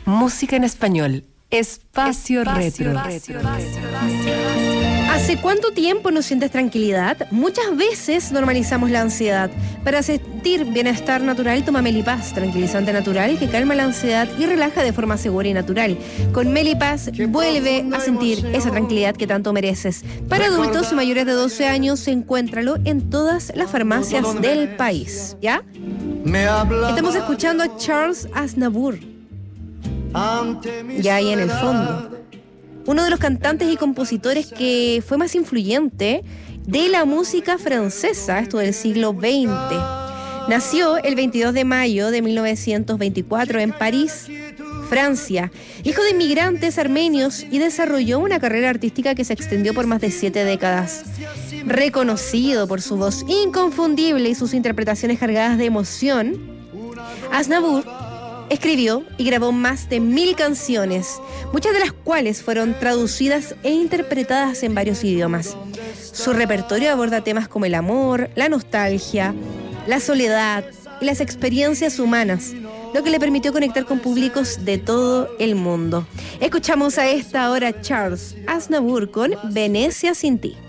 Música en español. Espacio Retro. ¿Hace cuánto tiempo no sientes tranquilidad? Muchas veces normalizamos la ansiedad. Para sentir bienestar natural, toma Melipaz, tranquilizante natural que calma la ansiedad y relaja de forma segura y natural. Con Melipaz vuelve a sentir esa tranquilidad que tanto mereces. Para adultos mayores de 12 años, encuéntralo en todas las farmacias del país. ¿Ya? Estamos escuchando a Charles Aznavour. Ya ahí en el fondo. Uno de los cantantes y compositores que fue más influyente de la música francesa, esto del siglo XX. Nació el 22 de mayo de 1924 en París, Francia, hijo de inmigrantes armenios, y desarrolló una carrera artística que se extendió por más de 7 décadas. Reconocido por su voz inconfundible y sus interpretaciones cargadas de emoción, Aznavour escribió y grabó más de 1000 canciones, muchas de las cuales fueron traducidas e interpretadas en varios idiomas. Su repertorio aborda temas como el amor, la nostalgia, la soledad y las experiencias humanas, lo que le permitió conectar con públicos de todo el mundo. Escuchamos a esta hora Charles Aznavour con Venecia sin ti.